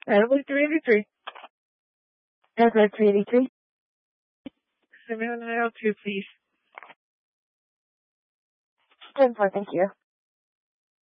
Animal 383. Airport 383. 7902, please. 10-4, thank you.